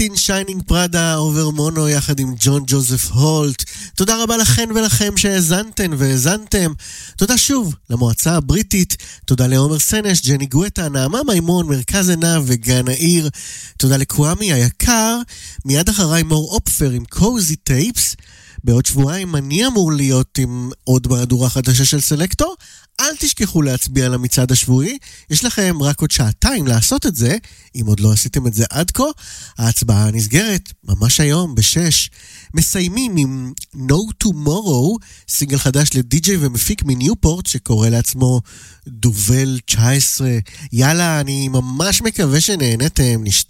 In Shining Prada over mono יחד עם ג'ון ג'וזף הולט. תודה רבה לכן ולכם שהאזנתן והאזנתם. תודה שוב למועצה הבריטית. תודה לעומר סנש, ג'ני גואטה, נעמה מימון, מרכז עיניו וגן העיר. תודה לקוואמי היקר. מיד אחריי מור אופפר עם קוזי טייפס. בעוד שבועיים אני אמור להיות עם עוד מהדורה חדשה של סלקטור. אל תשכחו להצביע על המצעד השבועי. יש לכם רק עוד שעתיים לעשות את זה, אם עוד לא עשיתם את זה עד כה. ההצבעה נסגרת ממש היום ב-6. מסיימים עם No Tomorrow, סינגל חדש לדי-ג'יי ומפיק מניופורט שקורא לעצמו דובל 19. יאללה, אני ממש מקווה שנהנתם. נשתמע.